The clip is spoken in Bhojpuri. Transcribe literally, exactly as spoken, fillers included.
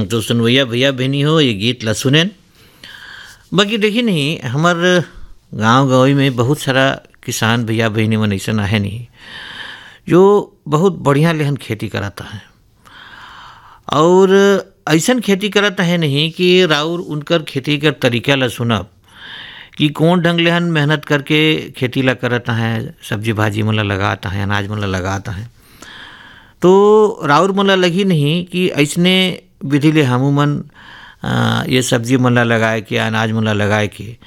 तो सुनवैया भैया बहनी हो, ये गीत ला सुनेन। बाकी देखी नहीं, हमार गांव गंवई में बहुत सारा किसान भैया बहनी मन ऐसा है नहीं जो बहुत बढ़िया लेहन खेती कराता है, और ऐसा खेती कराता है नहीं कि राउर उनकर खेती कर तरीका ला सुनब कि कौन ढंग ले हन मेहनत करके खेती ला करता है, सब्जी भाजी मन ला लगाता है, अनाज मन ला लगाता है, तो राउर मन ला लगी नहीं कि ऐसने विधि ले हमू मन ये सब्जी मन ला लगाए के, अनाज मन ला लगाए के